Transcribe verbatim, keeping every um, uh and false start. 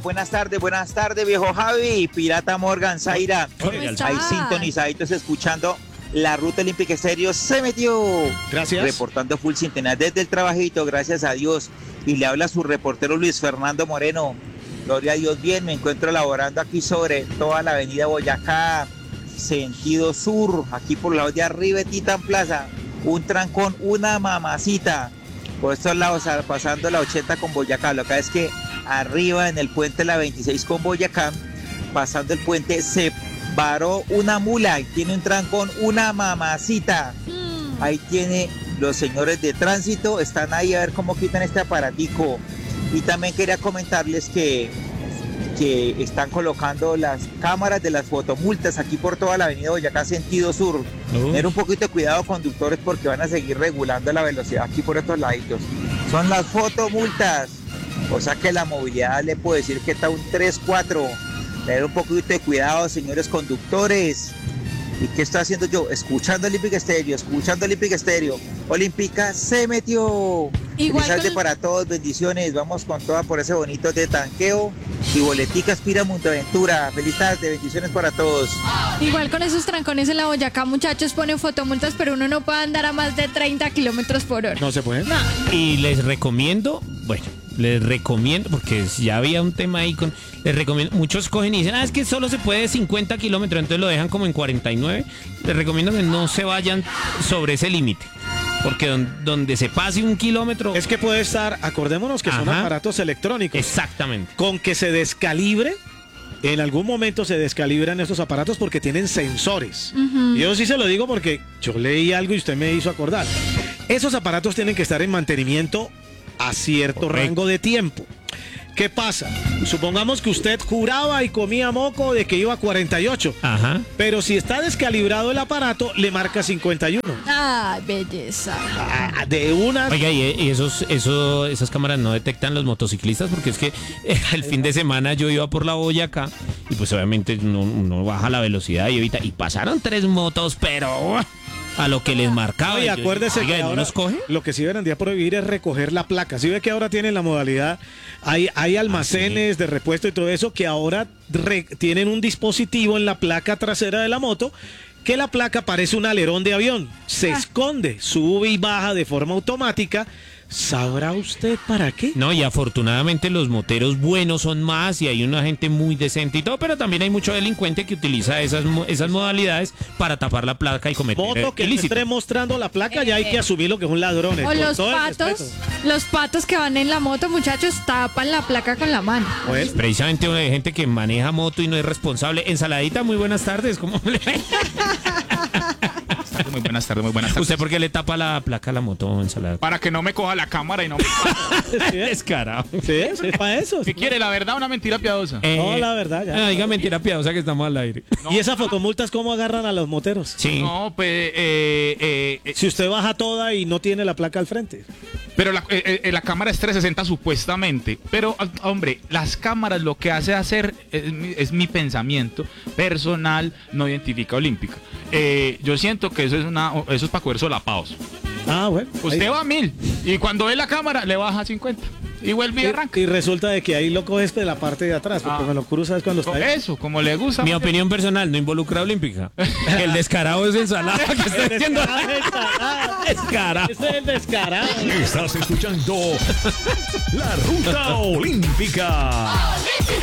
Buenas tardes, buenas tardes, viejo Javi, Pirata Morgan, Zaira. Ahí sintonizaditos escuchando la Ruta Olímpica Estéreo. Se metió. Gracias. Reportando full sintonía desde el trabajito, gracias a Dios. Y le habla su reportero Luis Fernando Moreno. Gloria a Dios, bien, me encuentro laborando aquí sobre toda la avenida Boyacá, sentido sur, aquí por el lado de arriba de Titán Plaza. Un trancón, una mamacita. Por estos lados, pasando la ochenta con Boyacá. Lo que es que arriba en el puente la veintiséis con Boyacá, pasando el puente, se varó una mula y tiene un trancón, una mamacita. Mm. Ahí tiene los señores de tránsito, están ahí a ver cómo quitan este aparatico. Y también quería comentarles que, que están colocando las cámaras de las fotomultas aquí por toda la avenida Boyacá, sentido sur. Uh. Tener un poquito de cuidado, conductores, porque van a seguir regulando la velocidad aquí por estos laditos. Son las fotomultas. O sea que la movilidad le puedo decir que está un tres cuatro. Tener un poquito de cuidado, señores conductores. ¿Y qué estoy haciendo yo? Escuchando Olímpica Estéreo, escuchando Olímpica Estéreo. Olímpica se metió. Igual Feliz tarde para todos, bendiciones. Vamos con toda por ese bonito de tanqueo. Y boletica aspira Mundoaventura. Feliz tarde, bendiciones para todos. Igual con esos trancones en la Boyacá, muchachos, ponen fotomultas, pero uno no puede andar a más de treinta kilómetros por hora. No se puede. No. Y les recomiendo, bueno, les recomiendo, porque ya había un tema ahí con, les recomiendo, muchos cogen y dicen, ah, es que solo se puede cincuenta kilómetros, entonces lo dejan como en cuarenta y nueve. Les recomiendo que no se vayan sobre ese límite. Porque don, donde se pase un kilómetro... Es que puede estar, acordémonos que Ajá. son aparatos electrónicos. Exactamente. Con que se descalibre, en algún momento se descalibran estos aparatos porque tienen sensores. Uh-huh. Y yo sí se lo digo porque yo leí algo y usted me hizo acordar. Esos aparatos tienen que estar en mantenimiento a cierto Correcto. rango de tiempo. ¿Qué pasa? Supongamos que usted juraba y comía moco de que iba a cuarenta y ocho. Ajá. Pero si está descalibrado el aparato, le marca cincuenta y uno. ¡Ah, belleza! Ah, de una... Oiga, y esos, eso, esas cámaras no detectan los motociclistas, porque es que eh, el fin de semana yo iba por la Boyacá y pues obviamente uno, uno baja la velocidad y evita. Y pasaron tres motos, pero... a lo que les marcaba. Oye, acuérdese Oiga, que ¿no ahora los coge? Lo que sí deberían prohibir es recoger la placa. Si ve que ahora tienen la modalidad, hay, hay almacenes ¿Ah, sí? de repuesto y todo eso que ahora re, tienen un dispositivo en la placa trasera de la moto que la placa parece un alerón de avión. Se ah. esconde, sube y baja de forma automática. ¿Sabrá usted para qué? No, y afortunadamente los moteros buenos son más y hay una gente muy decente y todo, pero también hay mucho delincuente que utiliza esas, esas modalidades para tapar la placa y cometer Voto que ilícito. esté mostrando la placa, ya hay que asumir lo que es un ladrón. O los patos, los patos que van en la moto, muchachos, tapan la placa con la mano. Pues, precisamente hay gente que maneja moto y no es responsable. Ensaladita, muy buenas tardes. ¿Cómo le Muy buenas tardes, muy buenas tardes. ¿Usted por qué le tapa la placa a la moto, Ensalada? Para que no me coja la cámara y no me... ¿Sí? Descarado. Sí, es para eso. ¿Qué quiere, la verdad o una mentira piadosa? Eh, no, la verdad. Ya. Ah, diga mentira piadosa que estamos al aire. No. ¿Y esas fotomultas cómo agarran a los moteros? Sí. No, pues... Eh, eh, eh, si usted baja toda y no tiene la placa al frente. Pero la, eh, eh, la cámara es trescientos sesenta supuestamente. Pero, hombre, las cámaras lo que hace hacer, es mi, es mi pensamiento personal, no identifica olímpica. Eh, yo siento que eso es una eso es para coger solapados. Ah, bueno. Usted ahí va a mil y cuando ve la cámara le baja a cincuenta y vuelve y, y arranca. Y resulta de que ahí lo coges de la parte de atrás, porque ah. me lo cruza es cuando está ahí. Eso, como le gusta. Mi opinión personal, no involucra olímpica. El descarado es Ensalada que está diciendo. Descarado. Ese es el descarado. Estás escuchando La Ruta Olímpica.